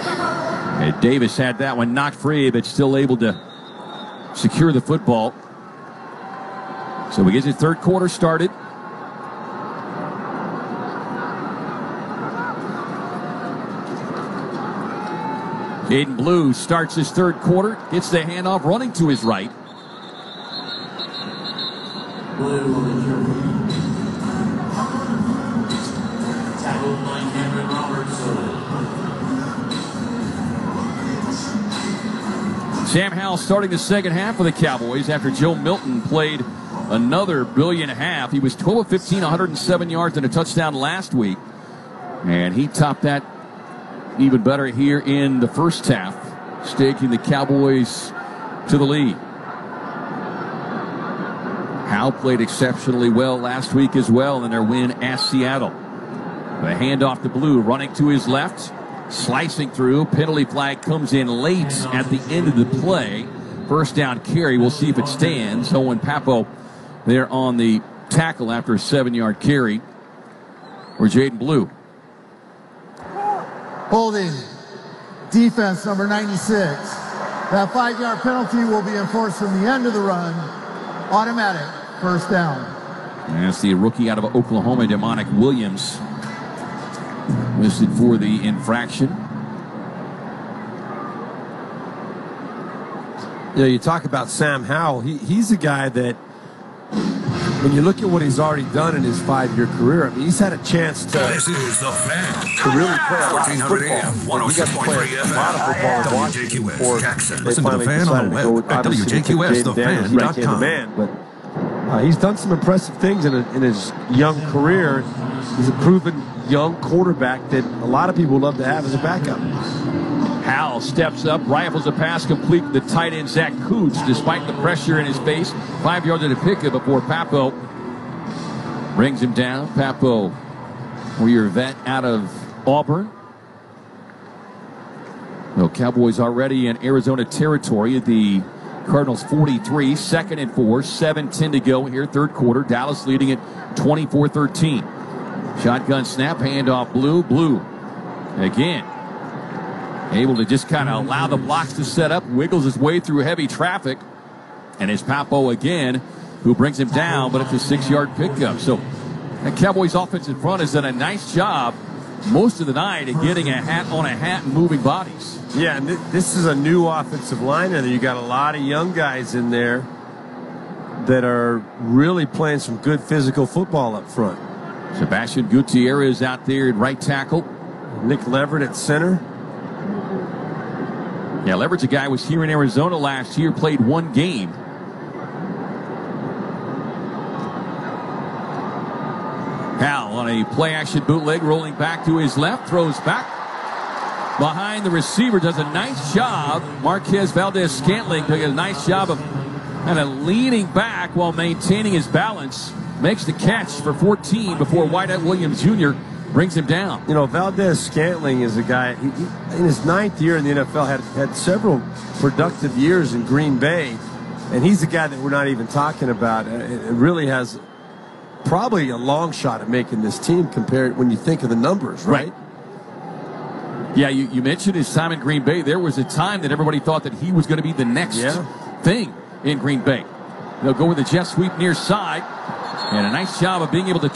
And Davis had that one knocked free, but still able to secure the football. So we get the third quarter started. Jaden Blue starts his third quarter, gets the handoff, running to his right. Sam Howell starting the second half for the Cowboys after Joe Milton played another brilliant half. He was 12 of 15, 107 yards and a touchdown last week. And he topped that even better here in the first half, staking the Cowboys to the lead. Howell played exceptionally well last week as well in their win at Seattle. The handoff to Blue, running to his left, slicing through. Penalty flag comes in late at the end of the play. First down carry. We'll see if it stands. Owen Pappoe there on the tackle after a 7-yard carry for Jaden Blue. Holding defense number 96. That 5-yard penalty will be enforced from the end of the run. Automatic first down. And that's the rookie out of Oklahoma, Demonic Williams, listed for the infraction. You know, you talk about Sam Howell. He's a guy that, when you look at what he's already done in his 5-year career, I mean, he's had a chance to. This is the Fan. To really play a lot of 1400 AM, football. He got to play a lot of football in Washington before Jackson. they Listen to the finally Fan on decided the to web go, at obviously, to WJQS.com. But he's done some impressive things in his young career. He's a proven young quarterback that a lot of people love to have as a backup. Howell steps up, rifles a pass complete to the tight end Zach Coots, despite the pressure in his face. 5 yards to pick it before Pappoe brings him down. Pappoe, for your vet out of Auburn. Well, Cowboys already in Arizona territory at the Cardinals 43, 2nd and 4, 7:10 to go here, third quarter. Dallas leading it 24-13. Shotgun snap, handoff Blue. Blue again, able to just kind of allow the blocks to set up, wiggles his way through heavy traffic, and it's Pappoe again who brings him down, but it's a 6-yard pickup. So that Cowboys offensive front has done a nice job most of the night at getting a hat on a hat and moving bodies. Yeah, and this is a new offensive line, and you got a lot of young guys in there that are really playing some good physical football up front. Sebastian Gutierrez out there at right tackle. Nick Leverett at center. Yeah, Leverett's a guy who was here in Arizona last year, played one game. Howell on a play-action bootleg, rolling back to his left, throws back behind the receiver, does a nice job. Marquez Valdez-Scantling doing a nice job of kind of leaning back while maintaining his balance. Makes the catch for 14 before Whitehead Williams Jr. brings him down. You know, Valdez-Scantling is a guy, he, in his 9th year in the NFL, had several productive years in Green Bay, and he's a guy that we're not even talking about. It really has probably a long shot at making this team compared when you think of the numbers, right? Yeah, you mentioned his time in Green Bay. There was a time that everybody thought that he was going to be the next thing in Green Bay. They'll go with the jet sweep near side, and a nice job of being able to